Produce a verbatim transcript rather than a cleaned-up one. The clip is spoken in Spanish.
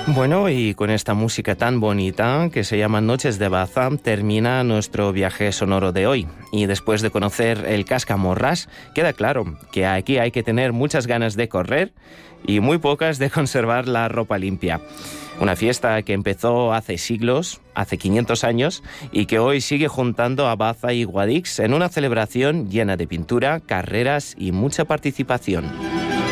Bueno, y con esta música tan bonita que se llama Noches de Baza, termina nuestro viaje sonoro de hoy. Y después de conocer el Cascamorras, queda claro que aquí hay que tener muchas ganas de correr y muy pocas de conservar la ropa limpia. Una fiesta que empezó hace siglos, hace quinientos años, y que hoy sigue juntando a Baza y Guadix en una celebración llena de pintura, carreras y mucha participación.